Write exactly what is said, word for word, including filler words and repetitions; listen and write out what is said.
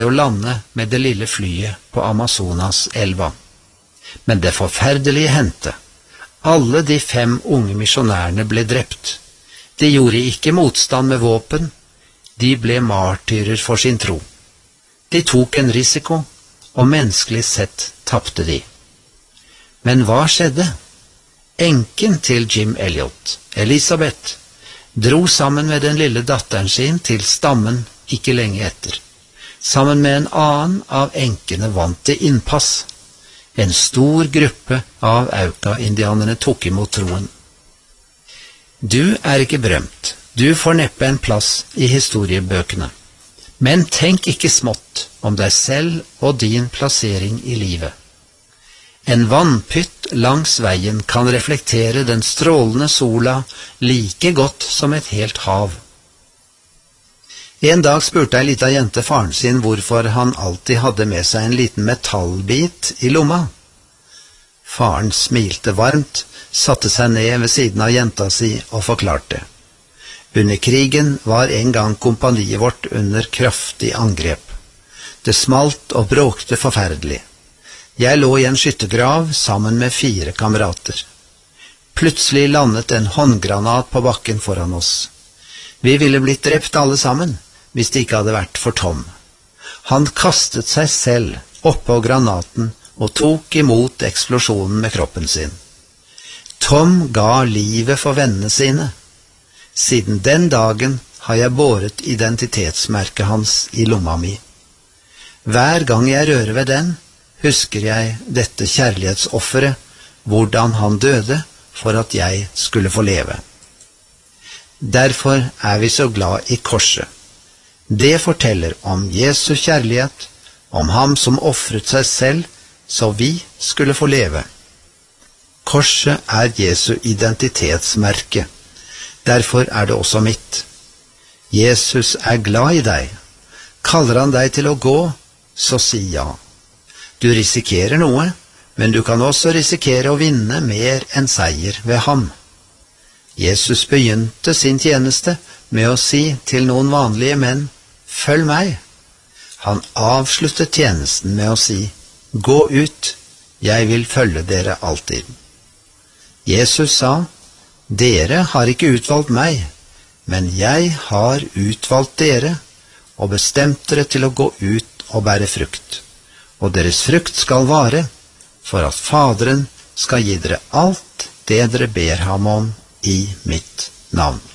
å lande med det lille flyet på Amazonas-elva. Men det forferdelige hendte. Alle de fem unge misjonærene ble drept. De gjorde ikke motstand med våpen. De ble martyrer for sin tro. De tok en risiko, og menneskelig sett tapte de. Men hva skjedde? Enken til Jim Elliot, Elisabeth, dro sammen med den lille datteren sin til stammen ikke lenge etter. Sammen med en annen av enkene vant de innpass. En stor gruppe av Auca-indianerne tok imot troen. Du er ikke berømt. Du får neppe en plass i historiebøkene. Men tenk ikke smått om deg selv og din plassering i livet. En vannpytt langs veien kan reflektere den strålende sola like godt som et helt hav. En dag spurte ei lita jente faren sin hvorfor han alltid hadde med seg en liten metallbit i lomma. Faren smilte varmt, satte seg ned ved siden av jenta si og forklarte. Under krigen var en gang kompaniet vårt under kraftig angrep. Det smalt og bråkte forferdelig. Jeg lå i en skyttergrav sammen med fire kamerater. Plutselig landet en håndgranat på bakken foran oss. Vi ville blitt drept alle sammen, hvis det ikke hadde vært for Tom. Han kastet seg selv oppå granaten og tok imot eksplosjonen med kroppen sin. Tom ga livet for vennene sine. Siden den dagen har jeg båret identitetsmerket hans i lomma mi. Hver gang jeg rører ved den, husker jeg dette kjærlighetsofferet, hvordan han døde for at jeg skulle få leve. Derfor er vi så glad i korset. Det forteller om Jesu kjærlighet, om ham som offret seg selv, så vi skulle få leve. Korset er Jesu identitetsmerke. Derfor er det også mitt. Jesus er glad i deg. Kaller han deg til å gå, så si ja. Du risikerer noe, men du kan også risikere å vinne mer enn seier ved ham. Jesus begynte sin tjeneste med å si til noen vanlige menn, «Følg meg». Han avsluttet tjenesten med å si, «Gå ut, jeg vil følge dere alltid». Jesus sa, «Dere har ikke utvalgt meg, men jeg har utvalgt dere og bestemt dere til å gå ut og bære frukt. Og deres frukt skal vare, for at Faderen skal gi dere alt det dere ber ham om i mitt navn.»